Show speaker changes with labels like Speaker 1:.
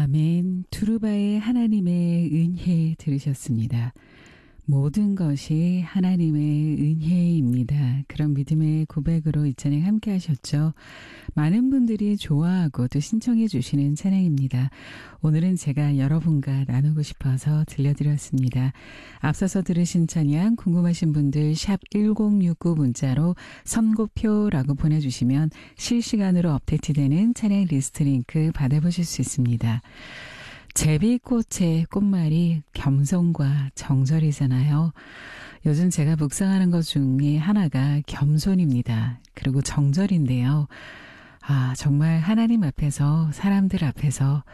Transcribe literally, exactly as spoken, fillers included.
Speaker 1: 아멘. 두루바의 하나님의 은혜 들으셨습니다. 모든 것이 하나님의 은혜입니다. 그런 믿음의 고백으로 이 찬양 함께 하셨죠. 많은 분들이 좋아하고 또 신청해 주시는 찬양입니다. 오늘은 제가 여러분과 나누고 싶어서 들려드렸습니다. 앞서서 들으신 찬양 궁금하신 분들 샵 일공육구 문자로 선곡표라고 보내주시면 실시간으로 업데이트되는 찬양 리스트 링크 받아보실 수 있습니다. 제비꽃의 꽃말이 겸손과 정절이잖아요. 요즘 제가 묵상하는 것 중에 하나가 겸손입니다. 그리고 정절인데요. 아, 정말 하나님 앞에서, 사람들 앞에서